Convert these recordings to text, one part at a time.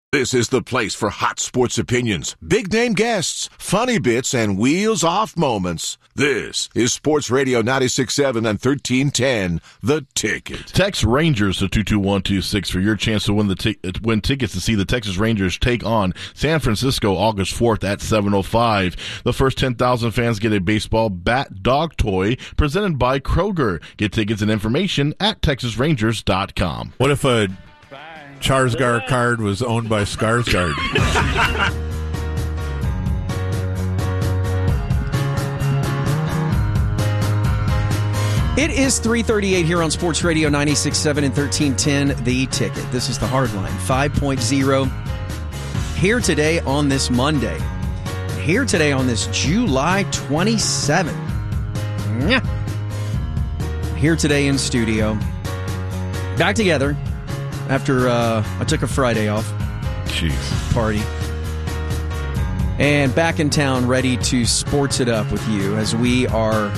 This is the place for hot sports opinions, big-name guests, funny bits, and wheels-off moments. This is Sports Radio 96.7 and 1310, The Ticket. Text Rangers to 22126 for your chance to win win tickets to see the Texas Rangers take on San Francisco August 4th at 7:05. The first 10,000 fans get a baseball bat dog toy presented by Kroger. Get tickets and information at TexasRangers.com. What if a Charizard card was owned by Skarsgård? It is 3:38 here on Sports Radio 96.7 and 1310, The Ticket. This is the Hardline 5.0. Here today on this Monday. Here today on this July 27. Here today in studio. Back together. After I took a Friday off. Jeez. Party. And back in town, ready to sports it up with you as we are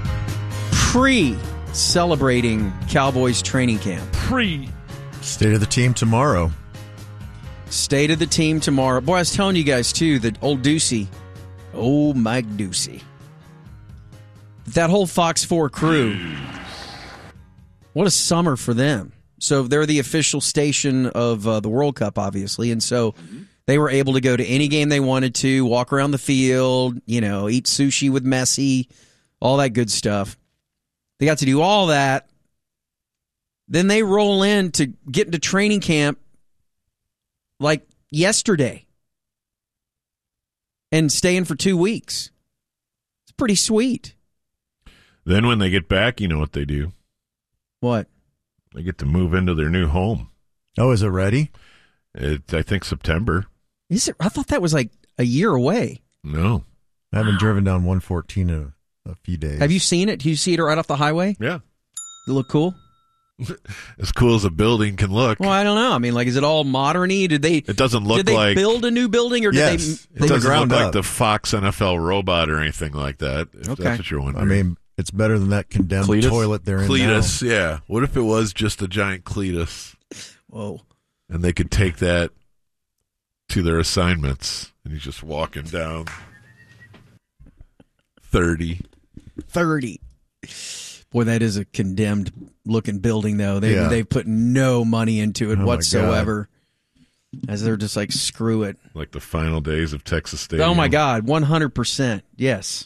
pre-celebrating Cowboys training camp. State of the team tomorrow. State of the team tomorrow. Boy, I was telling you guys, too, that old Ducey, Mike Ducey, that whole Fox 4 crew, what a summer for them. So they're the official station of the World Cup, obviously, and so they were able to go to any game they wanted to, walk around the field, eat sushi with Messi, all that good stuff. They got to do all that. Then they roll in to get into training camp like yesterday and stay in for 2 weeks. It's pretty sweet. Then when they get back, you know what they do? What? They get to move into their new home. Oh, is it ready? I think September. Is it? I thought that was like a year away. No. I haven't driven down 114 in a few days. Have you seen it? Do you see it right off the highway? Yeah. Does it look cool? As cool as a building can look. Well, I don't know. I mean, is it all modern-y? It doesn't look did they like... build a new building, or did yes, it doesn't look like the Fox NFL robot or anything like that, if that's what you're wondering. I mean, it's better than that condemned toilet they're in now. Cletus, yeah. What if it was just a giant Cletus? Whoa. And they could take that to their assignments, and he's just walking down 30. Boy, that is a condemned-looking building, though. They've put no money into it whatsoever. As they're just like, screw it. Like the final days of Texas Stadium. Oh, my God. 100%. Yes.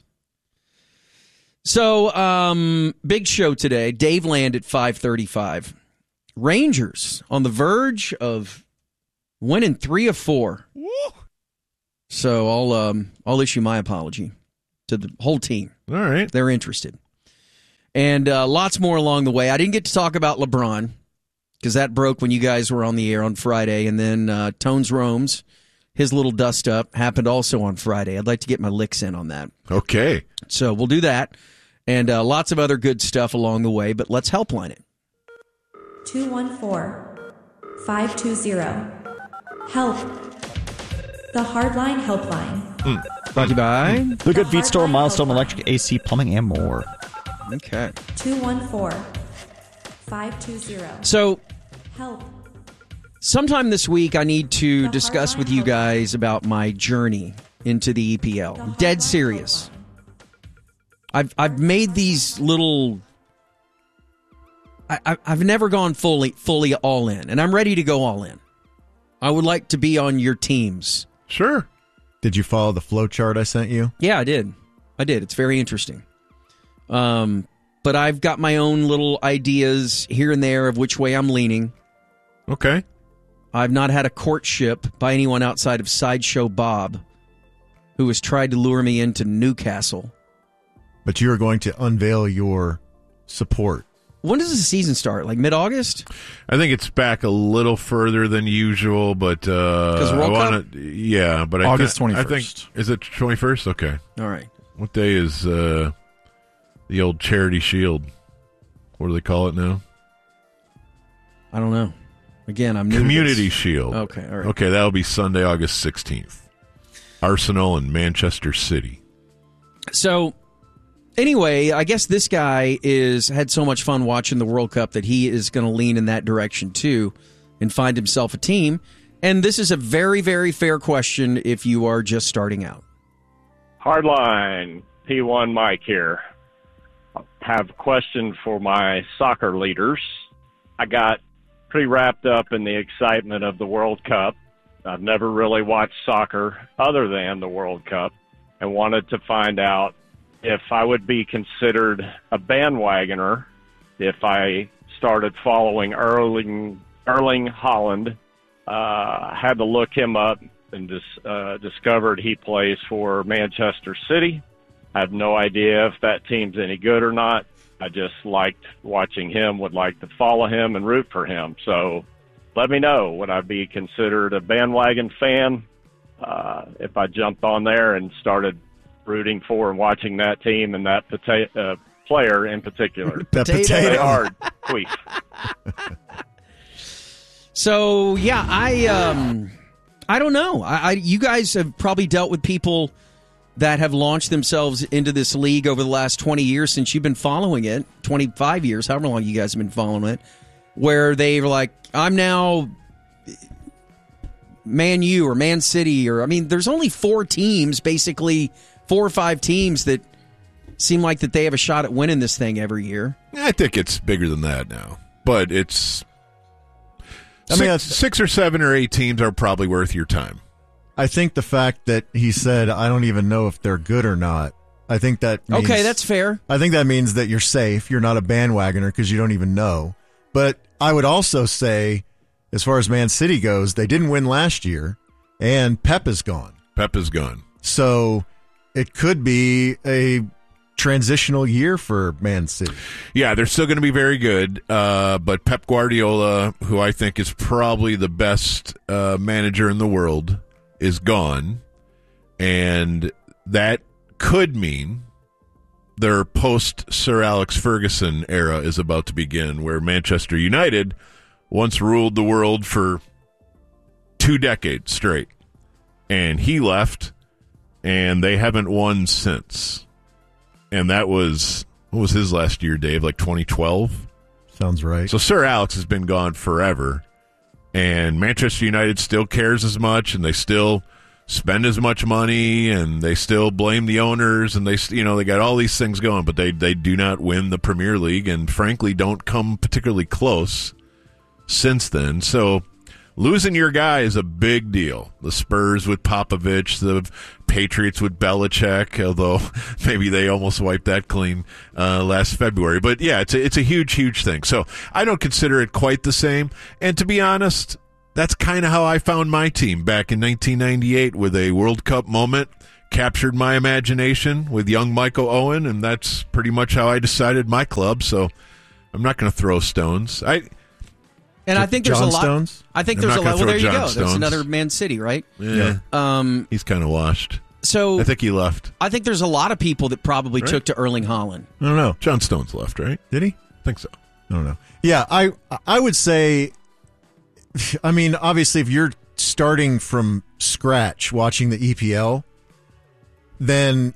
So, big show today. Dave Land at 5:35. Rangers on the verge of winning 3 of 4. Woo. So I'll issue my apology to the whole team. All right. They're interested. And lots more along the way. I didn't get to talk about LeBron because that broke when you guys were on the air on Friday. And then Tones Rome's, his little dust-up, happened also on Friday. I'd like to get my licks in on that. Okay. So we'll do that. And lots of other good stuff along the way, but let's helpline it. 214-520-HELP. The Hardline Helpline. Brought to you by The Good Feet Store, Milestone Electric, AC, Plumbing, and more. Okay. 214-520-HELP. So, sometime this week I need to discuss with you guys about my journey into the EPL. Dead serious. I've made these little... I've never gone fully all in, and I'm ready to go all in. I would like to be on your teams. Sure. Did you follow the flow chart I sent you? Yeah, I did. It's very interesting. But I've got my own little ideas here and there of which way I'm leaning. Okay. I've not had a courtship by anyone outside of Sideshow Bob, who has tried to lure me into Newcastle. But you are going to unveil your support. When does the season start? Like mid-August? I think it's back a little further than usual, but World Cup? Yeah, but August 21st. I think is it 21st? Okay. All right. What day is the old Charity Shield? What do they call it now? I don't know. Again, I'm new. Community Shield. Okay, all right. Okay, that'll be Sunday, August 16th. Arsenal and Manchester City. So, anyway, I guess this guy had so much fun watching the World Cup that he is going to lean in that direction too and find himself a team. And this is a very, very fair question if you are just starting out. Hardline, P1 Mike here. I have a question for my soccer leaders. I got pretty wrapped up in the excitement of the World Cup. I've never really watched soccer other than the World Cup and wanted to find out if I would be considered a bandwagoner if I started following Erling Haaland. Had to look him up and discovered he plays for Manchester City. I have no idea if that team's any good or not. I just liked watching him, would like to follow him and root for him. So let me know, would I be considered a bandwagon fan if I jumped on there and started rooting for and watching that team and that player in particular? Stay hard, queef. So, yeah, I don't know. You guys have probably dealt with people that have launched themselves into this league over the last 20 years since you've been following it, 25 years, however long you guys have been following it, where they were like, I'm now Man U or Man City, or, I mean, there's only 4 teams, basically 4 or 5 teams that seem like that they have a shot at winning this thing every year. I think it's bigger than that now, but it's... I mean, 6 or 7 or 8 teams are probably worth your time. I think the fact that he said, I don't even know if they're good or not, I think that means, okay, that's fair. I think that means that you're safe. You're not a bandwagoner because you don't even know. But I would also say, as far as Man City goes, they didn't win last year, and Pep is gone. So it could be a transitional year for Man City. Yeah, they're still going to be very good, but Pep Guardiola, who I think is probably the best manager in the world, is gone, and that could mean their post-Sir Alex Ferguson era is about to begin, where Manchester United once ruled the world for 2 decades straight, and he left, and they haven't won since. And that was, what was his last year, Dave? Like 2012? Sounds right. So Sir Alex has been gone forever, and Manchester United still cares as much, and they still spend as much money, and they still blame the owners, and they got all these things going, but they do not win the Premier League, and frankly don't come particularly close since then. So losing your guy is a big deal. The Spurs with Popovich, the Patriots with Belichick, although maybe they almost wiped that clean last February. But yeah, it's a huge, huge thing. So I don't consider it quite the same. And to be honest, that's kind of how I found my team back in 1998 with a World Cup moment. Captured my imagination with young Michael Owen, and that's pretty much how I decided my club. So I'm not going to throw stones. I think there's John a lot. Stones? I think there's a lot. Well, there you go. Stones. That's another Man City, right? Yeah. He's kind of washed. So I think he left. I think there's a lot of people that probably took to Erling Haaland. I don't know. John Stones left, right? Did he? I think so. I don't know. Yeah, I would say, I mean, obviously, if you're starting from scratch watching the EPL, then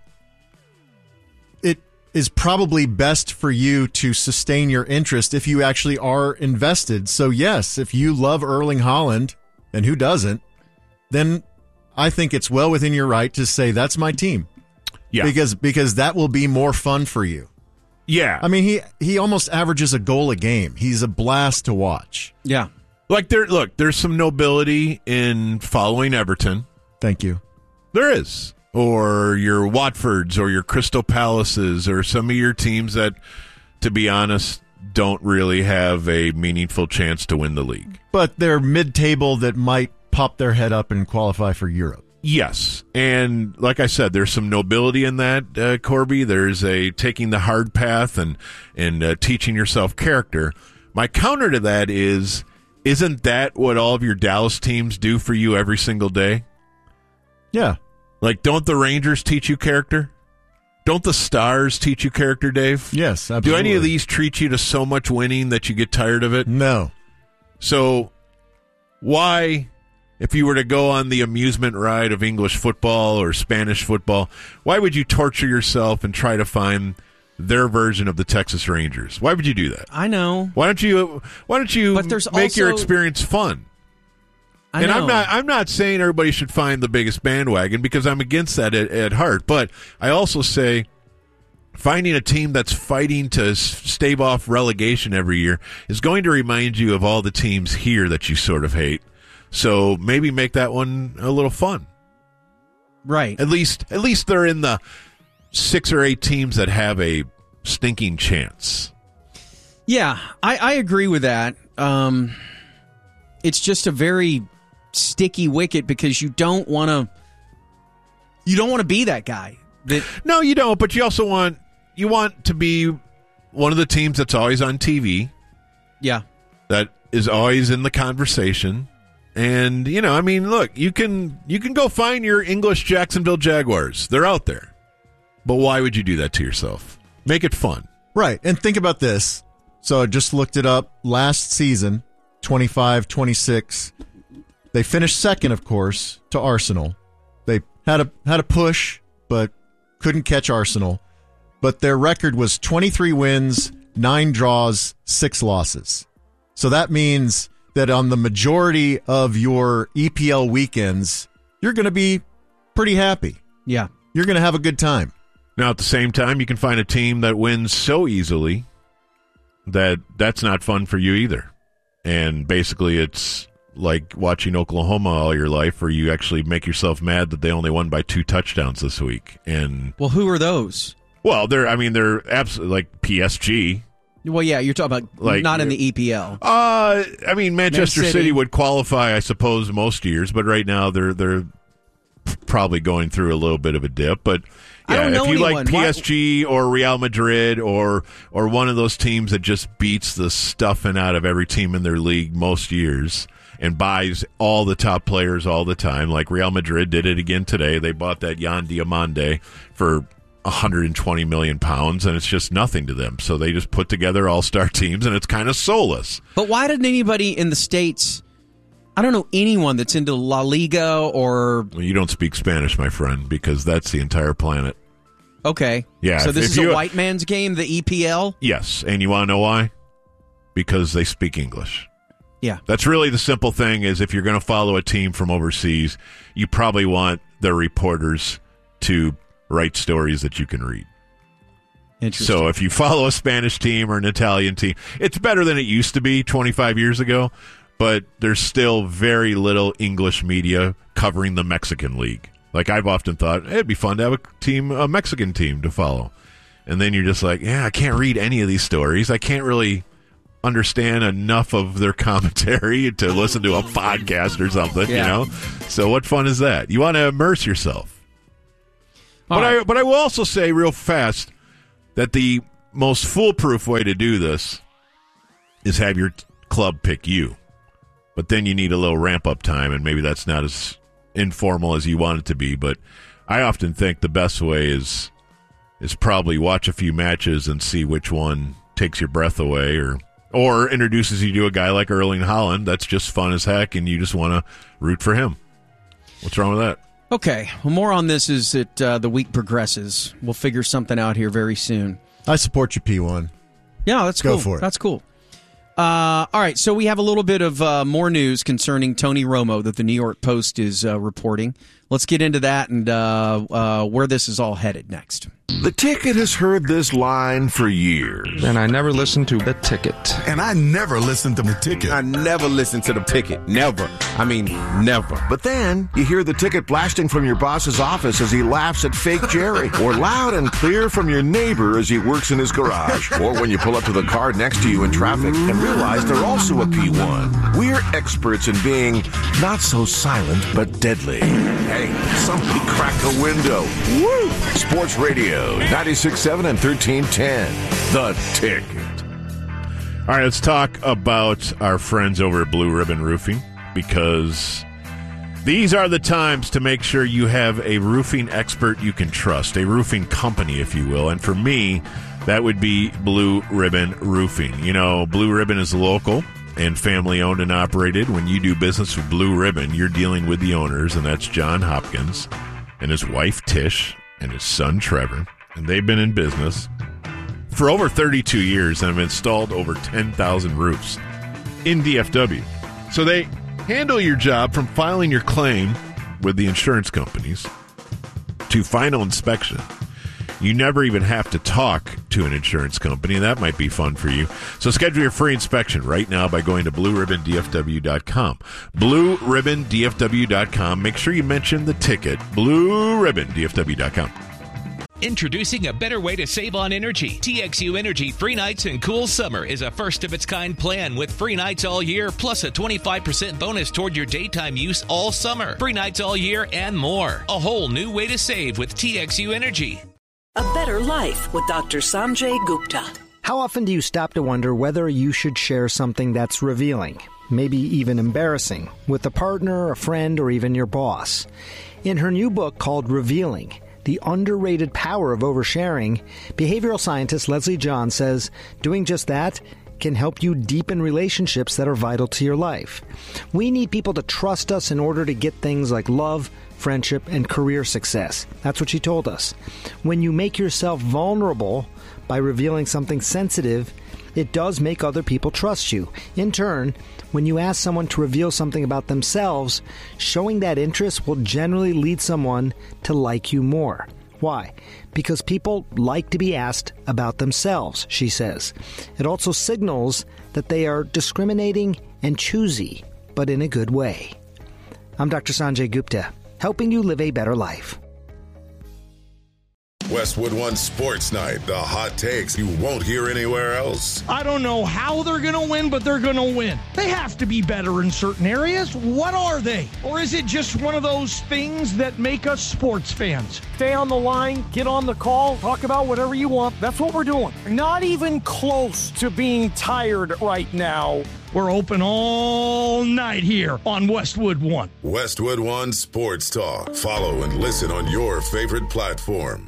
it is probably best for you to sustain your interest if you actually are invested. So, yes, if you love Erling Haaland, and who doesn't, then I think it's well within your right to say, that's my team. Yeah. Because that will be more fun for you. Yeah. I mean, he almost averages a goal a game. He's a blast to watch. Yeah. Like, there's some nobility in following Everton. Thank you. There is. Or your Watfords or your Crystal Palaces or some of your teams that, to be honest, don't really have a meaningful chance to win the league. But they're mid-table that might pop their head up and qualify for Europe. Yes. And like I said, there's some nobility in that, Corby. There's a taking the hard path and teaching yourself character. My counter to that is, isn't that what all of your Dallas teams do for you every single day? Yeah. Like, don't the Rangers teach you character? Don't the Stars teach you character, Dave? Yes, absolutely. Do any of these treat you to so much winning that you get tired of it? No. So why, if you were to go on the amusement ride of English football or Spanish football, why would you torture yourself and try to find their version of the Texas Rangers? Why would you do that? I know. Why don't you But there's make your also experience fun? And I'm not saying everybody should find the biggest bandwagon, because I'm against that at heart. But I also say finding a team that's fighting to stave off relegation every year is going to remind you of all the teams here that you sort of hate. So maybe make that one a little fun. Right. At least they're in the 6 or 8 teams that have a stinking chance. Yeah, I agree with that. It's just a very sticky wicket, because you don't want to be that guy. No, you don't, but you also want to be one of the teams that's always on TV. Yeah. That is always in the conversation. And, look, you can go find your English Jacksonville Jaguars. They're out there. But why would you do that to yourself? Make it fun. Right. And think about this. So I just looked it up. Last season, 25-26, they finished second, of course, to Arsenal. They had a push, but couldn't catch Arsenal. But their record was 23 wins, 9 draws, 6 losses. So that means that on the majority of your EPL weekends, you're going to be pretty happy. Yeah. You're going to have a good time. Now, at the same time, you can find a team that wins so easily that's not fun for you either. And basically, it's like watching Oklahoma all your life, where you actually make yourself mad that they only won by 2 touchdowns this week. And well, who are those? Well, they're absolutely like PSG. Well, yeah, you're talking about not in the EPL. Manchester City would qualify, I suppose, most years, but right now they're probably going through a little bit of a dip. But yeah, if you like PSG or Real Madrid or one of those teams that just beats the stuffing out of every team in their league most years and buys all the top players all the time, like Real Madrid did it again today. They bought that Yan Diomande for 120 million pounds, and it's just nothing to them. So they just put together all-star teams, and it's kind of soulless. But why didn't anybody in the States, I don't know anyone that's into La Liga or... Well, you don't speak Spanish, my friend, because that's the entire planet. Okay. Yeah. So this is a white man's game, the EPL? Yes. And you want to know why? Because they speak English. Yeah. That's really the simple thing, is if you're going to follow a team from overseas, you probably want their reporters to write stories that you can read. Interesting. So if you follow a Spanish team or an Italian team, it's better than it used to be 25 years ago, but there's still very little English media covering the Mexican League. Like, I've often thought, it'd be fun to have a Mexican team to follow. And then you're just like, I can't read any of these stories. I can't really understand enough of their commentary to listen to a podcast or something, So what fun is that? You want to immerse yourself. But I will also say real fast that the most foolproof way to do this is have your club pick you. But then you need a little ramp-up time, and maybe that's not as informal as you want it to be. But I often think the best way is probably watch a few matches and see which one takes your breath away or introduces you to a guy like Erling Haaland. That's just fun as heck, and you just want to root for him. What's wrong with that? Okay, well, more on this as the week progresses. We'll figure something out here very soon. I support you, P1. Yeah, that's cool. Go for it. That's cool. All right, so we have a little bit of more news concerning Tony Romo that the New York Post is reporting. Let's get into that and where this is all headed next. The Ticket has heard this line for years. And I never listened to The Ticket. And I never listened to The Ticket. I never listened to The Ticket. Never. I mean, never. But then you hear the Ticket blasting from your boss's office as he laughs at fake Jerry, or loud and clear from your neighbor as he works in his garage, or when you pull up to the car next to you in traffic and realize they're also a P1. We're experts in being not so silent but deadly. Hey, somebody crack a window. Woo! Sports Radio 96.7 and 1310. The Ticket. All right, let's talk about our friends over at Blue Ribbon Roofing, because these are the times to make sure you have a roofing expert you can trust, a roofing company, if you will. And for me, that would be Blue Ribbon Roofing. You know, Blue Ribbon is local and family-owned and operated. When you do business with Blue Ribbon, you're dealing with the owners, and that's John Hopkins and his wife, Tish, and his son, Trevor. And they've been in business for over 32 years and have installed over 10,000 roofs in DFW. So they handle your job from filing your claim with the insurance companies to final inspection. You never even have to talk to an insurance company, and that might be fun for you. So schedule your free inspection right now by going to BlueRibbonDFW.com. BlueRibbonDFW.com. Make sure you mention the ticket. BlueRibbonDFW.com. Introducing a better way to save on energy. TXU Energy Free Nights and Cool Summer is a first-of-its-kind plan with free nights all year, plus a 25% bonus toward your daytime use all summer. Free nights all year and more. A whole new way to save with TXU Energy. A better life with Dr. Sanjay Gupta. How often do you stop to wonder whether you should share something that's revealing, maybe even embarrassing, with a partner, a friend, or even your boss? In her new book called Revealing, The Underrated Power of Oversharing, behavioral scientist Leslie John says doing just that can help you deepen relationships that are vital to your life. We need people to trust us in order to get things like love, friendship, and career success. That's what she told us. When you make yourself vulnerable by revealing something sensitive, it does make other people trust you. In turn, when you ask someone to reveal something about themselves, showing that interest will generally lead someone to like you more. Why? Because people like to be asked about themselves, she says. It also signals that they are discriminating and choosy, but in a good way. I'm Dr. Sanjay Gupta, helping you live a better life. Westwood One Sports Night, the hot takes you won't hear anywhere else. I don't know how they're going to win, but they're going to win. They have to be better in certain areas. What are they? Or is it just one of those things that make us sports fans? Stay on the line, get on the call, talk about whatever you want. That's what we're doing. Not even close to being tired right now. We're open all night here on Westwood One. Westwood One Sports Talk. Follow and listen on your favorite platform.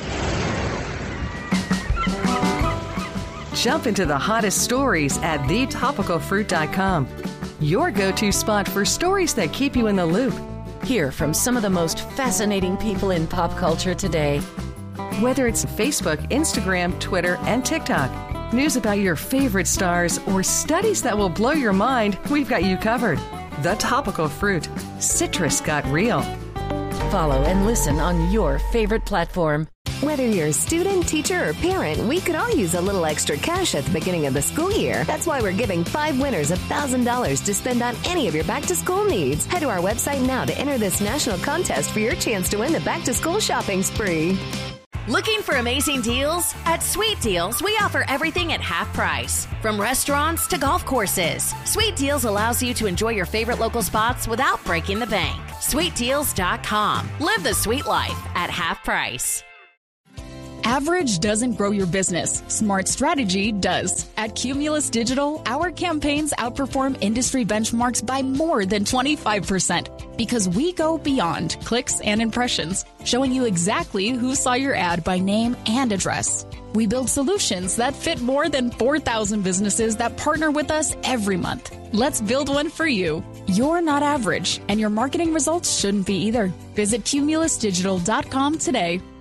Jump into the hottest stories at thetopicalfruit.com. Your go-to spot for stories that keep you in the loop. Hear from some of the most fascinating people in pop culture today. Whether it's Facebook, Instagram, Twitter, and TikTok, news about your favorite stars, or studies that will blow your mind, we've got you covered. The Topical Fruit. Citrus got real. Follow and listen on your favorite platform. Whether you're a student, teacher, or parent, we could all use a little extra cash at the beginning of the school year. That's why we're giving 5 winners $1,000 to spend on any of your back-to-school needs. Head to our website now to enter this national contest for your chance to win the back-to-school shopping spree. Looking for amazing deals? At Sweet Deals, we offer everything at half price. From restaurants to golf courses, Sweet Deals allows you to enjoy your favorite local spots without breaking the bank. SweetDeals.com. Live the sweet life at half price. Average doesn't grow your business. Smart strategy does. At Cumulus Digital, our campaigns outperform industry benchmarks by more than 25% because we go beyond clicks and impressions, showing you exactly who saw your ad by name and address. We build solutions that fit more than 4,000 businesses that partner with us every month. Let's build one for you. You're not average, and your marketing results shouldn't be either. Visit cumulusdigital.com today.